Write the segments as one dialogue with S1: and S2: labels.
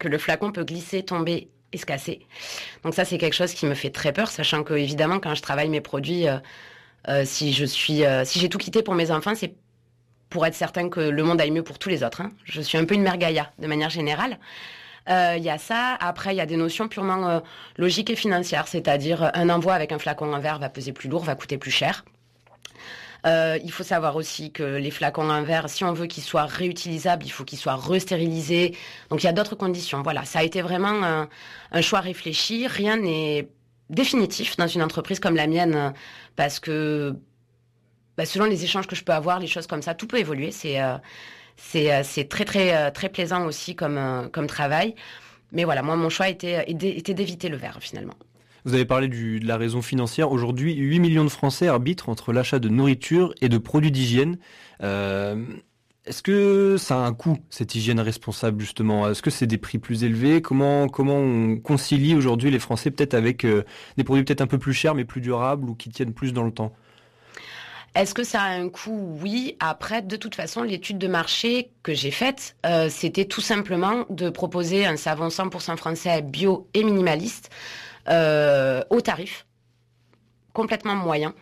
S1: que le flacon peut glisser, tomber et se casser. Donc ça, c'est quelque chose qui me fait très peur, sachant que évidemment, quand je travaille mes produits, si j'ai tout quitté pour mes enfants, c'est pour être certain que le monde aille mieux pour tous les autres. Hein. Je suis un peu une mère Gaïa, de manière générale. Il y a ça. Après, il y a des notions purement logiques et financières, c'est-à-dire un envoi avec un flacon en verre va peser plus lourd, va coûter plus cher. Il faut savoir aussi que les flacons en verre, si on veut qu'ils soient réutilisables, il faut qu'ils soient restérilisés. Donc il y a d'autres conditions. Voilà, ça a été vraiment un choix réfléchi. Rien n'est définitif dans une entreprise comme la mienne, parce que selon les échanges que je peux avoir, les choses comme ça, tout peut évoluer. C'est très très très plaisant aussi comme travail. Mais voilà, moi mon choix était d'éviter le verre finalement.
S2: Vous avez parlé de la raison financière. Aujourd'hui, 8 millions de Français arbitrent entre l'achat de nourriture et de produits d'hygiène. Est-ce que ça a un coût, cette hygiène responsable, justement? Est-ce que c'est des prix plus élevés? Comment on concilie aujourd'hui les Français peut-être avec des produits peut-être un peu plus chers mais plus durables ou qui tiennent plus dans le temps?
S1: Est-ce que ça a un coût? Oui. Après, de toute façon, l'étude de marché que j'ai faite, c'était tout simplement de proposer un savon 100% français, bio et minimaliste, au tarif complètement moyen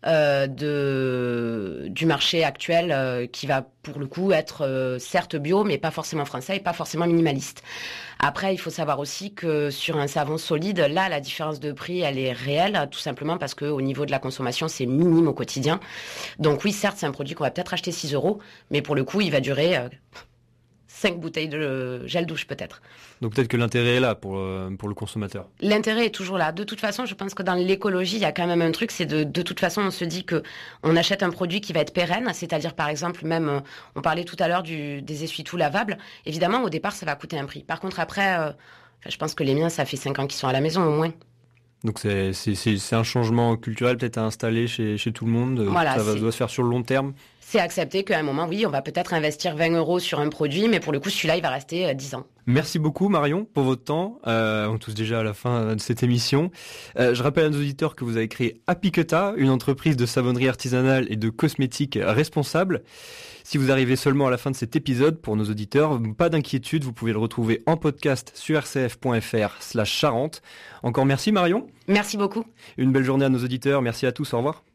S1: du marché actuel, qui va pour le coup être certes bio mais pas forcément français et pas forcément minimaliste. Après, il faut savoir aussi que sur un savon solide, là la différence de prix elle est réelle, tout simplement parce que au niveau de la consommation c'est minime au quotidien. Donc oui, certes c'est un produit qu'on va peut-être acheter 6 €, mais pour le coup il va durer 5 bouteilles de gel douche peut-être.
S2: Donc peut-être que l'intérêt est là pour le consommateur.
S1: L'intérêt est toujours là. De toute façon, je pense que dans l'écologie, il y a quand même un truc, c'est de toute façon, on se dit que on achète un produit qui va être pérenne, c'est-à-dire par exemple, même, on parlait tout à l'heure des essuie-tout lavables. Évidemment, au départ, ça va coûter un prix. Par contre, après, je pense que les miens, ça fait 5 ans qu'ils sont à la maison au moins.
S2: Donc c'est un changement culturel peut-être à installer chez tout le monde.
S1: Voilà,
S2: ça doit se faire sur le long terme.
S1: C'est accepter qu'à un moment, oui, on va peut-être investir 20 € sur un produit, mais pour le coup, celui-là, il va rester 10 ans.
S2: Merci beaucoup Marion pour votre temps. On touche déjà à la fin de cette émission. Je rappelle à nos auditeurs que vous avez créé Apiceta, une entreprise de savonnerie artisanale et de cosmétiques responsable. Si vous arrivez seulement à la fin de cet épisode, pour nos auditeurs, pas d'inquiétude, vous pouvez le retrouver en podcast sur rcf.fr/Charente. Encore merci Marion.
S1: Merci beaucoup.
S2: Une belle journée à nos auditeurs. Merci à tous. Au revoir.